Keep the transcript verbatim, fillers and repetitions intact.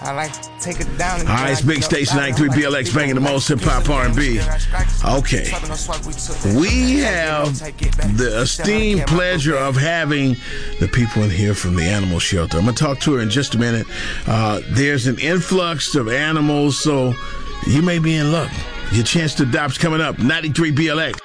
I like to take it down. All right, it's Big Station ninety-three B L X banging the most hip-hop R and B. Okay. We have the esteemed pleasure of having the people in here from the animal shelter. I'm going to talk to her in just a minute. Uh, there's an influx of animals, so you may be in luck. Your chance to adopt's coming up. ninety-three B L X.